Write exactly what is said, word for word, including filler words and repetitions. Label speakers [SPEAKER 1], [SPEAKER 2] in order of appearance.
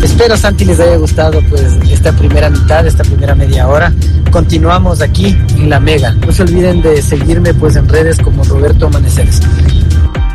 [SPEAKER 1] Espero, Santi, les haya gustado pues esta primera mitad, esta primera media hora. Continuamos aquí en La Mega. No se olviden de seguirme pues en redes como Roberto Amaneceres.